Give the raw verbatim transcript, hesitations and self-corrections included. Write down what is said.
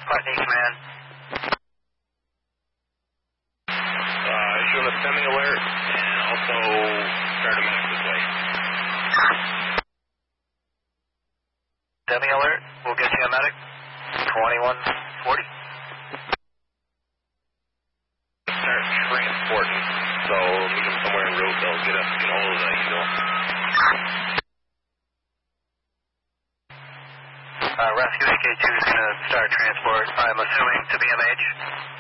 Putney Command. Uh, issue a stemming alert and also start a medic this way. Stemming alert, we'll get you a medic. twenty-one forty. Start transporting, so meet them somewhere en route. They'll get us get hold of the eagle. Uh, Rescue A K two is going to start transport, I'm assuming, to B M H.